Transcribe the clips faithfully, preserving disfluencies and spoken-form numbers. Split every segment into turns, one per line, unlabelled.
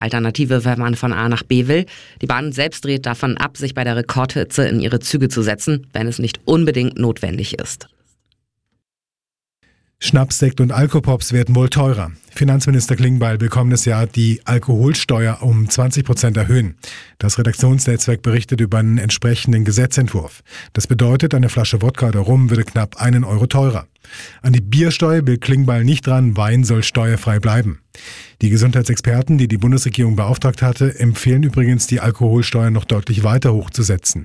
Alternative, wenn man von A nach B will. Die Bahn selbst rät davon ab, sich bei der Rekordhitze in ihre Züge zu setzen, wenn es nicht unbedingt notwendig ist.
Schnaps, Sekt und Alkopops werden wohl teurer. Finanzminister Klingbeil will kommendes Jahr die Alkoholsteuer um zwanzig Prozent erhöhen. Das Redaktionsnetzwerk berichtet über einen entsprechenden Gesetzentwurf. Das bedeutet, eine Flasche Wodka oder Rum würde knapp einen Euro teurer. An die Biersteuer will Klingbeil nicht ran, Wein soll steuerfrei bleiben. Die Gesundheitsexperten, die die Bundesregierung beauftragt hatte, empfehlen übrigens, die Alkoholsteuer noch deutlich weiter hochzusetzen.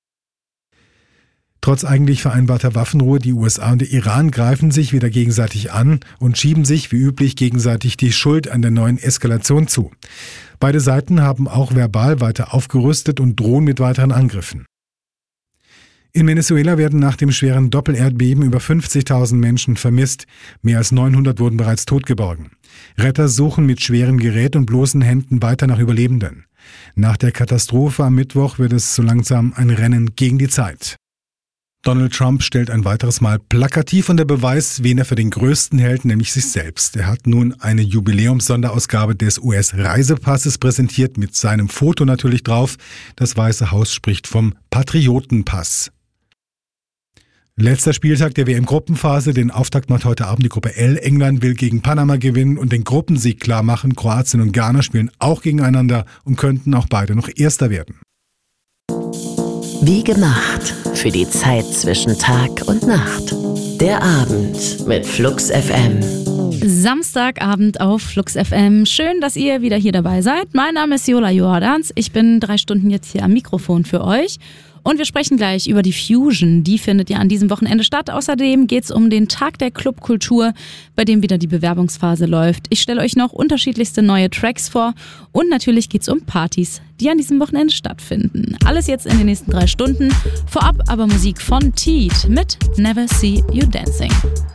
Trotz eigentlich vereinbarter Waffenruhe, die U S A und der Iran greifen sich wieder gegenseitig an und schieben sich wie üblich gegenseitig die Schuld an der neuen Eskalation zu. Beide Seiten haben auch verbal weiter aufgerüstet und drohen mit weiteren Angriffen. In Venezuela werden nach dem schweren Doppelerdbeben über fünfzigtausend Menschen vermisst. Mehr als neunhundert wurden bereits totgeborgen. Retter suchen mit schwerem Gerät und bloßen Händen weiter nach Überlebenden. Nach der Katastrophe am Mittwoch wird es so langsam ein Rennen gegen die Zeit. Donald Trump stellt ein weiteres Mal plakativ unter Beweis, wen er für den größten hält, nämlich sich selbst. Er hat nun eine Jubiläumssonderausgabe des U S-Reisepasses präsentiert, mit seinem Foto natürlich drauf. Das Weiße Haus spricht vom Patriotenpass. Letzter Spieltag der W M-Gruppenphase. Den Auftakt macht heute Abend die Gruppe L. England will gegen Panama gewinnen und den Gruppensieg klar machen. Kroatien und Ghana spielen auch gegeneinander und könnten auch beide noch Erster werden.
Wie gemacht für die Zeit zwischen Tag und Nacht. Der Abend mit Flux F M.
Samstagabend auf Flux F M. Schön, dass ihr wieder hier dabei seid. Mein Name ist Jola Jordans. Ich bin drei Stunden jetzt hier am Mikrofon für euch. Und wir sprechen gleich über die Fusion. Die findet ja an diesem Wochenende statt. Außerdem geht es um den Tag der Clubkultur, bei dem wieder die Bewerbungsphase läuft. Ich stelle euch noch unterschiedlichste neue Tracks vor. Und natürlich geht es um Partys, die an diesem Wochenende stattfinden. Alles jetzt in den nächsten drei Stunden. Vorab aber Musik von Teet mit Never See You Dancing.